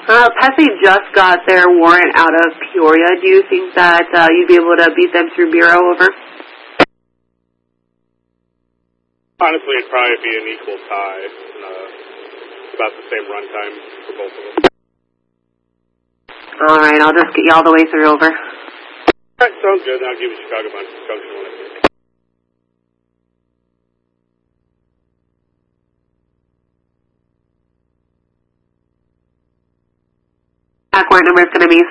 Pepsi just got their warrant out of Peoria. Do you think that you'd be able to beat them through Bureau? Over. Honestly, it'd probably be an equal tie. About the same run time for both of them. All right, I'll just get you all the way through. Over. All right, sounds good. I'll give you Chicago Junction when I see. Backward number is going to be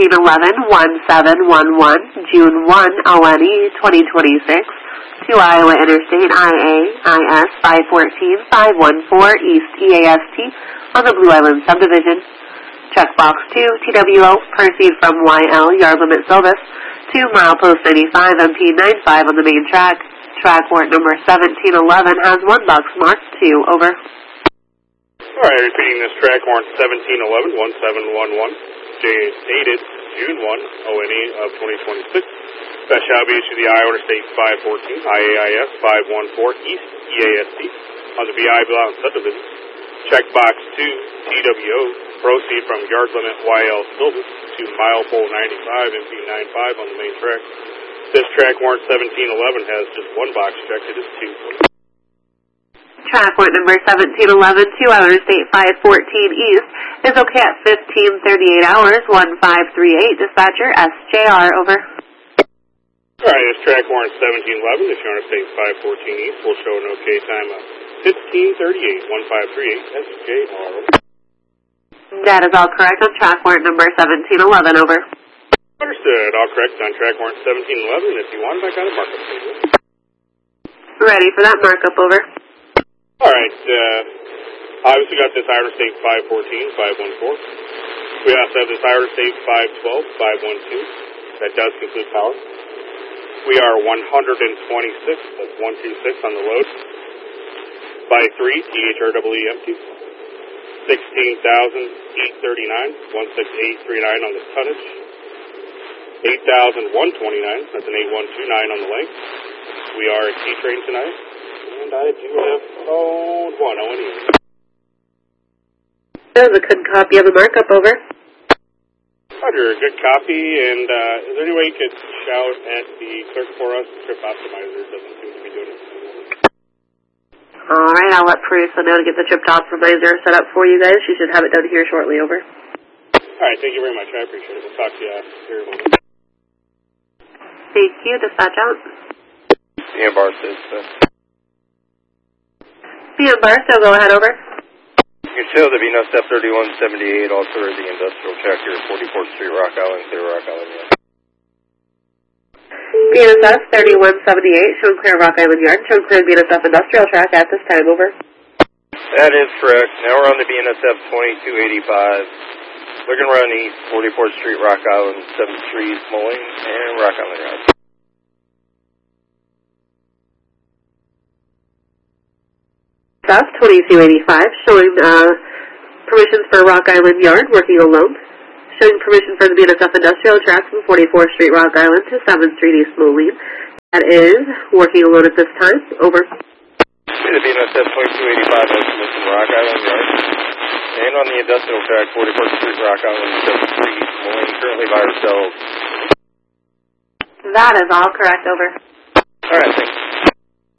1711-1711, June 1, ONE 2026, to Iowa Interstate IA-IS 514-514 East EAST on the Blue Island Subdivision. Checkbox 2, TWO, proceed from YL, Yard Limit Silvis, to Milepost 95, MP 95 on the main track. Track warrant number 1711 has one box marked 2. Over. All right, repeating this track warrant 1711-1711, dated June 1, ONE of 2026. That shall be issued to the Iowa Interstate 514, IAIS 514 East EAST on the BI Blount Subdivision. Checkbox 2, TWO, proceed from Yard Limit YL Silvis to Milepole 95, MP 95 on the main track. This track warrant 1711 has just one box checked. It is 2. Track warrant number 1711 to Iowa Interstate 514 East is okay at 15:38 hours, 1538. Dispatcher SJR. Over. All right, this track warrant 1711, this Interstate 514 East will show an okay time of 15:38, 1538. SJR. That is all correct on track warrant number 1711. Over. Understood. All correct on track warrant 1711. If you want, I got a markup for you. Ready for that markup. Over. All right. Obviously got this Iowa State 514, 514. We also have this Iowa State 512, 512. That does conclude power. We are 126, that's 126 on the load. By 3, THREE empty. 16,839, 16839 on the tonnage. 8,129, that's an 8129 on the length. We are at T-Train tonight. And I do have code 1 ONE. That was a good copy of the markup. Over. Roger, good copy. And is there any way you could shout at the clerk for us? The trip optimizer doesn't seem to be doing it. All right, I'll let Parisa know to get the trip optimizer set up for you guys. She should have it done here shortly. Over. All right, thank you very much. I appreciate it. We'll talk to you here in a moment. Thank you. Dispatch out. CM Barstow. CM Barstow, go ahead. Over. You can show the Venus F3178, also the industrial tractor, 44th Street, Rock Island, Clear Rock Island, yeah. BNSF 3178, showing clear Rock Island Yard, showing clear BNSF industrial track at this time. Over. That is correct. Now we're on the BNSF 2285. Looking around east, 44th Street, Rock Island, 7th Street, Moline, and Rock Island Yard. South 2285, showing permissions for Rock Island Yard, working alone. Showing permission for the BNSF industrial track from 44th Street, Rock Island to 7th Street, East Moline. That is working alone at this time. Over. The BNSF 2285 has permission Rock Island Yard. And on the industrial track, 44th Street, Rock Island, 7th Street, East Moline, currently by ourselves. That is all correct. Over. All right, thanks.